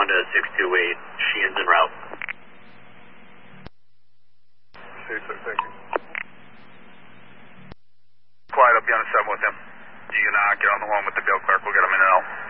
1 to 628, Sheehan's en route. See, sir, thank you. Quiet, I'll be on the 7 with him. You can get on the one with the bill clerk. We'll get him in and out.